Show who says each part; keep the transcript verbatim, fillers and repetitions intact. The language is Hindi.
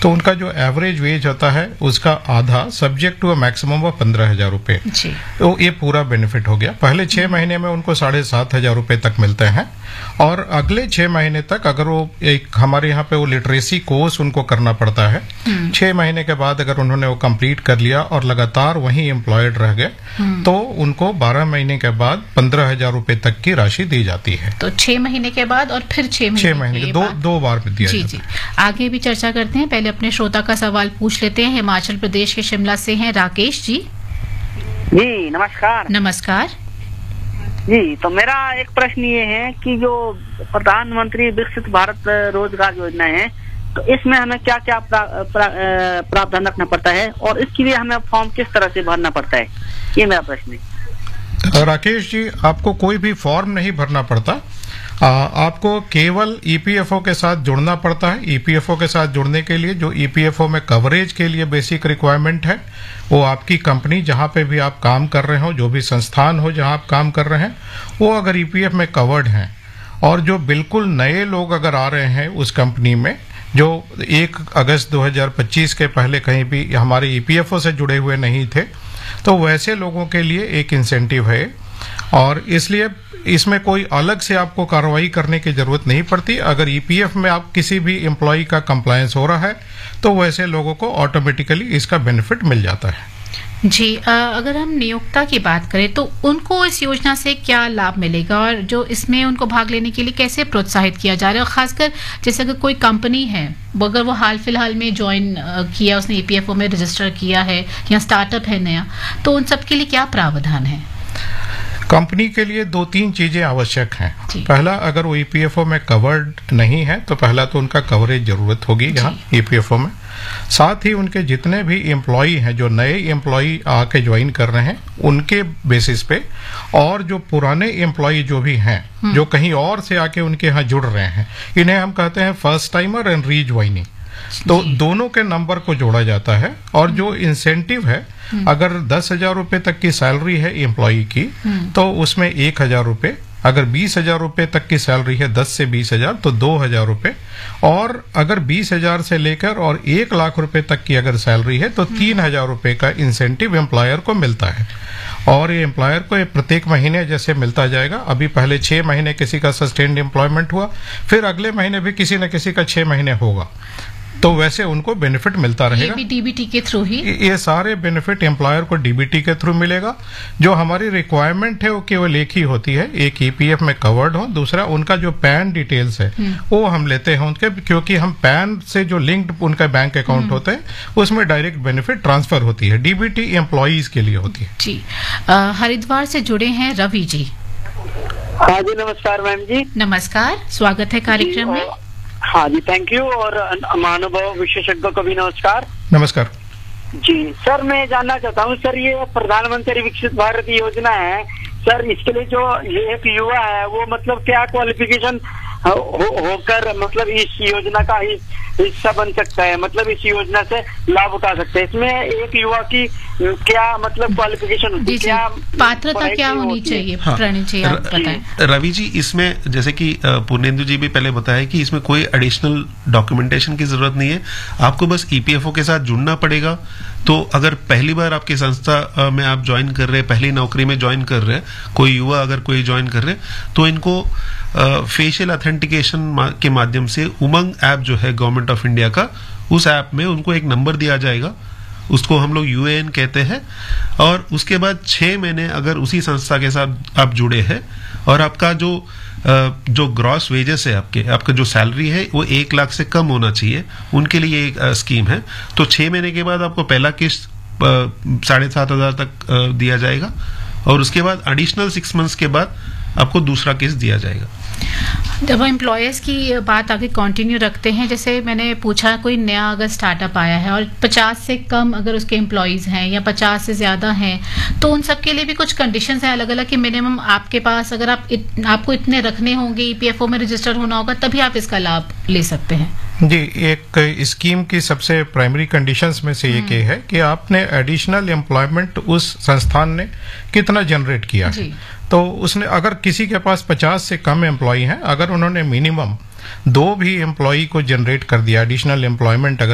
Speaker 1: तो उनका जो एवरेज वेज होता है उसका आधा सब्जेक्ट टू मैक्सिमम ऑफ पंद्रह हजार रुपये। तो ये पूरा बेनिफिट हो गया। पहले छह महीने में उनको साढ़े सात हजार रुपये तक मिलते हैं और अगले छह महीने तक अगर वो एक हमारे यहाँ पे वो लिटरेसी कोर्स उनको करना पड़ता है, छह महीने के बाद अगर उन्होंने वो कंप्लीट कर लिया और लगातार वहीं एम्प्लॉयड रह गए तो उनको बारह महीने के बाद पंद्रह हजार रुपये तक की राशि दी जाती है।
Speaker 2: तो छह महीने के बाद और फिर छह महीने,
Speaker 1: छह महीने के दो दो बार में दिया
Speaker 2: जी
Speaker 1: जाता
Speaker 2: जी। आगे भी चर्चा करते हैं, पहले अपने श्रोता का सवाल पूछ लेते हैं। हिमाचल प्रदेश के शिमला से हैं राकेश जी।
Speaker 3: जी नमस्कार।
Speaker 2: नमस्कार
Speaker 3: जी, तो मेरा एक प्रश्न ये है कि जो प्रधानमंत्री विकसित भारत रोजगार योजना है, तो इसमें हमें क्या क्या प्रा, प्रा, प्रावधान रखना पड़ता है और इसके लिए हमें फॉर्म किस तरह से भरना पड़ता है, ये मेरा प्रश्न है।
Speaker 1: राकेश जी, आपको कोई भी फॉर्म नहीं भरना पड़ता। आ, आपको केवल ईपीएफओ के साथ जुड़ना पड़ता है। ईपीएफओ के साथ जुड़ने के लिए जो ईपीएफओ में कवरेज के लिए बेसिक रिक्वायरमेंट है वो आपकी कंपनी जहां पे भी आप काम कर रहे हो, जो भी संस्थान हो जहां आप काम कर रहे हैं, वो अगर ईपीएफ में कवर्ड हैं और जो बिल्कुल नए लोग अगर आ रहे हैं उस कंपनी में जो एक अगस्त दो हज़ार पच्चीस के पहले कहीं भी हमारे ईपीएफओ से जुड़े हुए नहीं थे, तो वैसे लोगों के लिए एक इंसेंटिव है और इसलिए इसमें कोई अलग से आपको कार्रवाई करने की जरूरत नहीं पड़ती। अगर ईपीएफ में आप किसी भी एम्प्लॉय का कंप्लायंस हो रहा है तो वैसे लोगों को ऑटोमेटिकली इसका बेनिफिट मिल जाता है।
Speaker 2: जी, आ, अगर हम नियोक्ता की बात करें तो उनको इस योजना से क्या लाभ मिलेगा और जो इसमें उनको भाग लेने के लिए कैसे प्रोत्साहित किया जा रहा है, और खासकर जैसे अगर कोई कंपनी है अगर वो हाल फिलहाल में ज्वाइन किया, उसने ईपीएफओ में रजिस्टर किया है या स्टार्टअप है नया, तो उन सब के लिए क्या प्रावधान है?
Speaker 1: कंपनी के लिए दो तीन चीजें आवश्यक हैं। पहला, अगर वो ईपीएफओ में कवर्ड नहीं है तो पहला तो उनका कवरेज जरूरत होगी यहाँ ईपीएफओ में। साथ ही उनके जितने भी एम्प्लॉई हैं, जो नए एम्प्लॉई आके ज्वाइन कर रहे हैं, उनके बेसिस पे, और जो पुराने एम्प्लॉई जो भी हैं जो कहीं और से आके उनके यहाँ जुड़ रहे हैं, इन्हें हम कहते हैं फर्स्ट टाइमर एंड रीज्वाइनिंग। तो दोनों के नंबर को जोड़ा जाता है और जो इंसेंटिव है, अगर दस हजार रुपये तक की सैलरी है एम्प्लॉई की तो उसमें एक हजार रुपये, अगर बीस हजार रुपये तक की सैलरी है दस से बीस हजार तो दो हजार रुपये, और अगर बीस हजार से लेकर और एक लाख रुपए तक की अगर सैलरी है तो तीन हजार रुपये का इंसेंटिव एम्प्लॉयर को मिलता है। और ये एम्प्लॉयर को प्रत्येक महीने जैसे मिलता जाएगा। अभी पहले छह महीने किसी का सस्टेन्ड एम्प्लॉयमेंट हुआ, फिर अगले महीने भी किसी न किसी का छह महीने होगा, तो वैसे उनको बेनिफिट मिलता रहेगा।
Speaker 2: ये भी डीबीटी के थ्रू ही,
Speaker 1: ये सारे बेनिफिट एम्प्लॉयर को डीबीटी के थ्रू मिलेगा। जो हमारी रिक्वायरमेंट है वो केवल एक ही होती है, एक ईपीएफ में कवर्ड हो, दूसरा उनका जो पैन डिटेल्स है वो हम लेते हैं उनके, क्योंकि हम पैन से जो लिंक्ड उनका बैंक अकाउंट होते हैं उसमें डायरेक्ट बेनिफिट ट्रांसफर होती है। डीबीटी एम्प्लॉइज के लिए होती है।
Speaker 2: जी, हरिद्वार से जुड़े हैं रवि जी।
Speaker 3: हाँ जी, नमस्कार मैम जी।
Speaker 2: नमस्कार, स्वागत है कार्यक्रम में।
Speaker 3: हाँ जी, थैंक यू। और महानुभव विशेषज्ञों को भी नमस्कार।
Speaker 1: नमस्कार
Speaker 3: जी सर, मैं जानना चाहता हूँ सर, ये प्रधानमंत्री विकसित भारत योजना है सर, इसके लिए जो ये एक युवा है वो मतलब क्या क्वालिफिकेशन हो, होकर मतलब इस योजना का हिस्सा बन सकता है, मतलब इस योजना से लाभ उठा सकते हैं? इसमें एक युवा की क्या मतलब क्वालिफिकेशन, क्या
Speaker 2: पात्रता क्या होनी चाहिए?
Speaker 4: हाँ,
Speaker 2: जी, आप बताएं।
Speaker 4: रवि जी, इसमें जैसे कि पूर्णेंदु जी भी पहले बताया कि इसमें कोई एडिशनल डॉक्यूमेंटेशन की जरूरत नहीं है, आपको बस ईपीएफओ के साथ जुड़ना पड़ेगा। तो अगर पहली बार आपकी संस्था में आप ज्वाइन कर रहे हैं, पहली नौकरी में ज्वाइन कर रहे हैं, कोई युवा अगर कोई ज्वाइन कर रहे हैं, तो इनको फेशियल ऑथेंटिकेशन के माध्यम से उमंग ऐप जो है गवर्नमेंट ऑफ इंडिया का, उस ऐप में उनको एक नंबर दिया जाएगा, उसको हम लोग यूएएन कहते हैं। और उसके बाद छह महीने अगर उसी संस्था के साथ आप जुड़े हैं और आपका जो जो ग्रॉस वेजेस है, आपके आपका जो सैलरी है वो एक लाख से कम होना चाहिए, उनके लिए एक स्कीम है। तो छह महीने के बाद आपको पहला किस्त साढ़े सात हजार तक दिया जाएगा और उसके बाद एडिशनल सिक्स मंथ्स के बाद आपको दूसरा किस्त दिया जाएगा।
Speaker 2: जब हम एम्प्लॉयर्स की बात आगे कंटिन्यू रखते हैं, जैसे मैंने पूछा कोई नया अगर स्टार्टअप आया है और पचास से कम अगर उसके एम्प्लॉयज हैं या पचास से ज्यादा हैं, तो उन सब के लिए भी कुछ कंडीशंस हैं अलग अलग कि मिनिमम आपके पास अगर आप इत, आपको इतने रखने होंगे, ईपीएफओ में रजिस्टर होना होगा, तभी आप इसका लाभ ले सकते हैं।
Speaker 1: जी, एक स्कीम की सबसे प्राइमरी कंडीशंस में से एक ये है कि आपने एडिशनल एम्प्लॉयमेंट उस संस्थान ने कितना जनरेट किया है। तो उसने अगर किसी के पास पचास से कम एम्प्लॉय हैं, अगर उन्होंने मिनिमम दो भी एम्प्लॉय को जनरेट कर दिया, एडिशनल एम्प्लॉयमेंट अगर